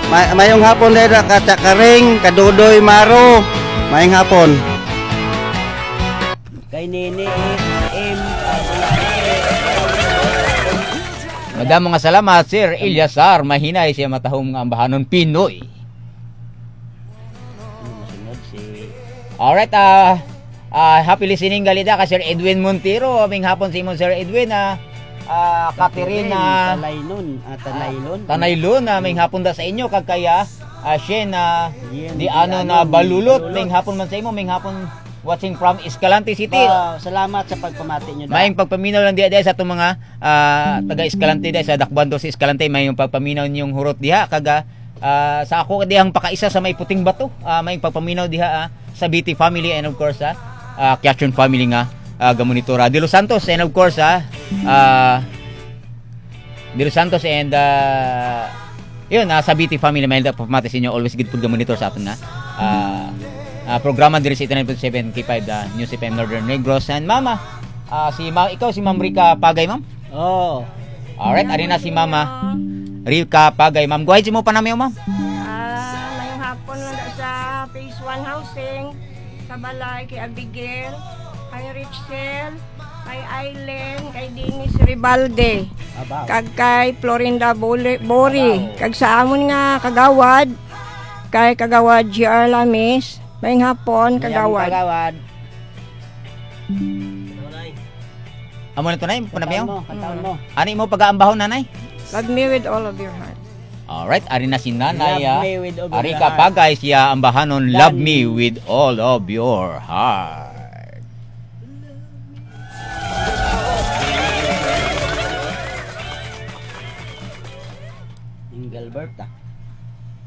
Mayong hapon dahil katsakaring, kadudoy, maro. Mayong hapon. Kay Nene M. Madam mga salamat, Sir Ilyasar. Mahinay siya matahong nga ambahanon Pinoy. Masunod si... Alright, happy listening galida ka Sir Edwin Montero. Aming hapon si Sir Edwin. Catherine Tanaylon. Aming hapon da sa inyo. Kagkaya, Shen di ano na balulot. Aming hapon man sa imo. Aming hapon watching from Escalante City. Salamat sa pagpamati nyo. Mayong pagpaminaw lang diha sa itong mga taga Escalante sa Dakbando sa Escalante. Mayong pagpaminaw niyong hurot diha. Kaga sa ako dihang pakaisa sa may puting bato. Mayong pagpaminaw diha sa BT family and of course Kiachon family nga gamonitora De Los Santos and of course De Los Santos and yun sa BT family may pagpamati sa inyo. Always good food gamonitor sa atin nga programa diri sa 89.7 K5 News FM Northern Negros. And mama ikaw si Ma'am Rica Pagay, ma'am? Alright, ari na si Mama Rica Pagay, ma'am. Go ahead si mo pa namin, ma'am. Ngayong hapon lang sa Phase 1 housing sa Balay kay Abigail, kay Richel, kay Aileen, kay Dennis Ribalde, kag kay Florinda Bori, kag sa amon nga kagawad, kay kagawad GR Lamis. Mayong hapon, kagawad. Amo na ito, nay? Panabiyaw? Kataon mo. Ano mo pag-aambahon, nanay? Love me with all of your heart. Alright, ari na si nanay. Love me with all of Ari your ka heart. pa guys, siya ambahanon. Love me with all of your heart. Engelbert